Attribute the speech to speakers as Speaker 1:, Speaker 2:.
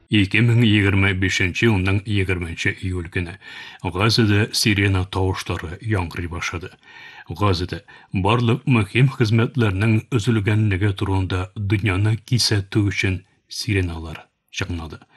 Speaker 1: 2025 жылдың 20 июль күні Газада сирена тауыштары яңгырый башлады. Газада барлык мөһим хезмәтләрнең өзелгәнлеге турында дөньяны кисәтү өчен сиреналар чыгнады.